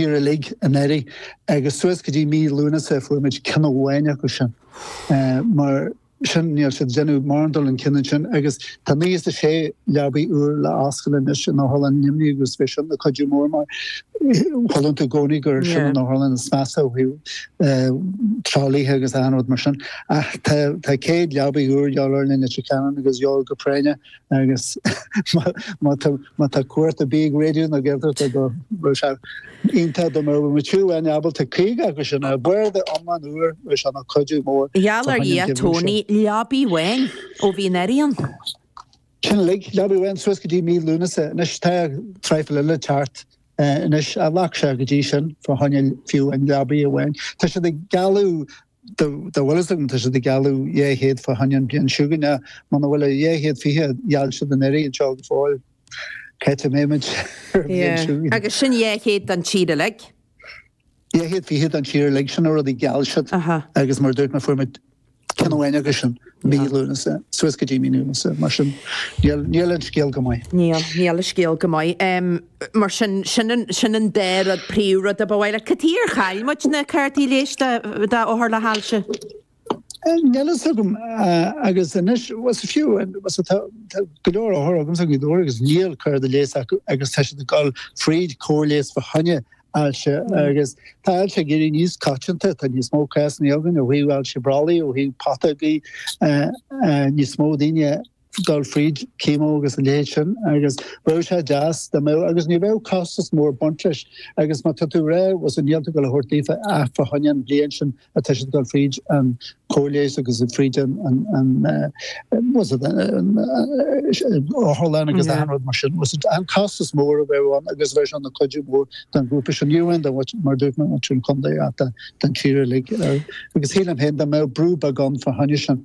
tíre lig an eri agus suas go dtí mí lúna sa fuimiid cinehhaine go sin mar sin níl si genú marndal an cinenne sin agus tá níos a sé leabí úr le ascailin is sin Holland nimní agus fi sin na coidú mór mar Holland gcónig gur sin na Holland an smasa hí trálíthe agus anód mar sin tá céad leabí úr deallar na Chicanan agus jool go préine agus má tá cuairt a bíag réú na ggéidir go se ínta do mar matú an abal tá cé agus sin a buirde amman úr se na coidú mór. Jalar í Tony leabí wein ó bhí nerian. Sin leabí wein suas go dtí mí lúnasa nes tá treifil le teart nes a lach se go dtí sin for haine fiú an leabí a wein. Tá se de galú de willism tá se de galú héad for haine bíon siúganna man bhfuil héad fihe jaall se den neri an teag fáil Kete méid agus sin héad an tíide le? Héad fihe an tíir le sin a gal agus mar dúirt na formid cinhhaine agus sin míúna suas go dtí míúna mar sin níl an scéal go maiid. Níl scéal go maiid. Mar sin an déir a príúra a bhhaile catír chail muid na ceirtaí léiste óthir le háilse. Nelas agam agus inis was a fiú was godóir áthir agam san godóir agus níl chuir de léas agus te de gáil fríd cóirléas fa hanne se agus tá se géirí níos catanta tá níos mó cais negan ó bhíhil se bralaí ó hí patagaí níos mó daine gal fríd céimó agus a léit sin agus bh se jazz de mé agus ní bheith costas mór buntis agus má tú ré was an níalta go le hortífa a fa hain blian sin a te gal fríd an cóléis agus a fríd an was Holland agus anrod mar sin was an costas mór a bheith agus bheith an na coidú mór den grúpa sin Uin de mar dúna an tún condé a den tíre lig agus hé an hen de mé brú a gan fa haine sin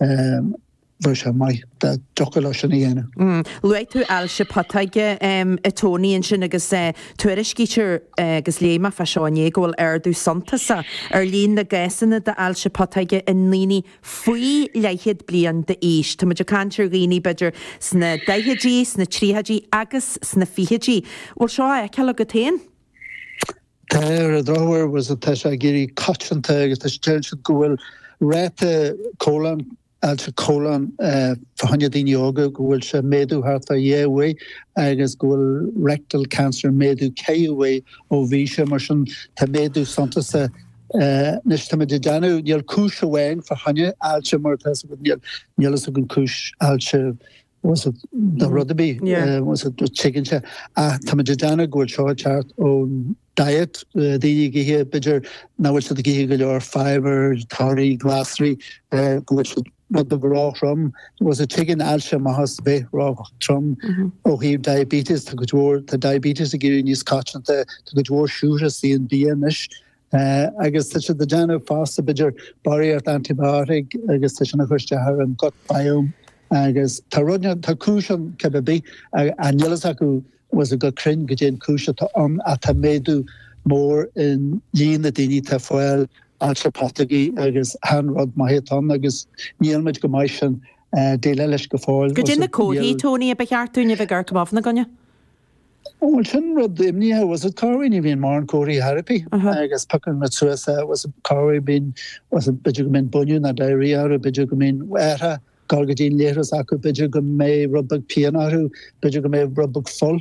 se mai de dola sin dhéana. Luid tú eilse pataige a tóíonn sin agus tuairiscíir agus léime fe seáné ghfuil dú santasa líon na gaisanna de eilse pataige in líní faoi leichiad blian de éis. Tá muidir cantir rií beidir sna daithedí, sna tríhadí agus sna fihadí. Bhil seo ce go tain? Tá a dráhar was a te a géirí catanta agus te gohfuil réte cólan se cólan fa hanne daine óga gohfuil se méadú hart a dhéhfu agus gohfuil rectal cancer méadú céhfu ó bhí se mar sin tá méadú santa sa nes tá de deanú níl cúis ahhain fa hanne ailte mar níl a gon cúis ailte was it the rugby was it chicken se tá de deanú gohfuil seo teart ó diet the gihe bidger now it's the gihe go fiber tari glassry which what the raw from was a chicken alsha mahas be raw from he diabetes to go the diabetes again is catch to go sugar see in bnish I guess such the jano fast bidger barrier antibiotic I guess such an and gut biome I guess taronya takushan kebabi and yelasaku was a good crin gajin kusha to at a medu more in yin the dini ta foil altrapatagi agus hanrod mahetan agus níelmid gomaisian déleiles go fáil. Go dtí na cóí Tony a beartúne bheith gar gomáfna gonne? Well, sin rud imní was a carwin bhíon mar an cóí therapy agus pacan na suasa was a carwin was a bidú go min bunú na diarrhea a bidú go min wera gargadín léras acu bidú go mé rubbag pianarú bidú go mé rubbag full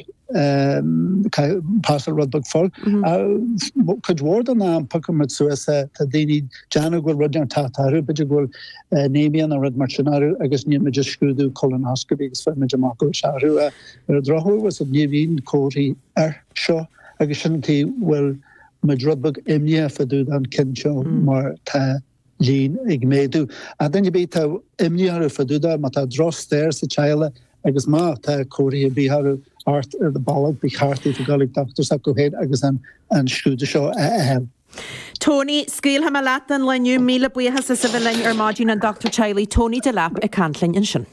parcel rubbag full could ward an am pacan na suasa tá daoine deanna gohfuil rudian tátarú bidú gohfuil némian a rud marchinaru agus ní me just scrúdú colonoscopy agus fe me amach searú a drohu was a níhín cóí seo agus sinnatí bhfuil me rubbag imne faú an cinseo mar tá lín ag méadú. A then you beat imniaru faduda mat a dros there sa chaile agus má tá cóí a bíharu art the ballad be harty to galig doctors a go head agus an scrúde seo a Tony, scail ha latan leniu míle buchas sa bhlein ar mágin an Dr. Chiley Tony de Lap a cantlain in sin.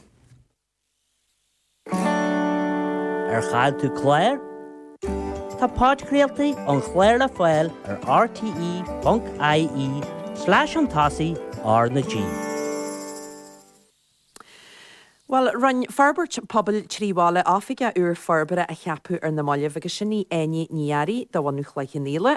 Chaid tú Claire? Tá páidcréaltaí an Chléir le Foiil ar rte.ie/an-tasaí na G. Well, run farbert pobl tríháile áfiige úr farbere a cheapú ar na máile agus sinní aine níari do bhainú chléich níle